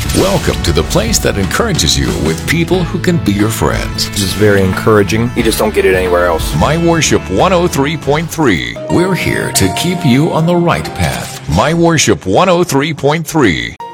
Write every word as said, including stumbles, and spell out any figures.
Welcome to the place that encourages you with people who can be your friends. This is very encouraging. You just don't get it anywhere else. My Worship one oh three point three. We're here to keep you on the right path. My Worship one oh three point three.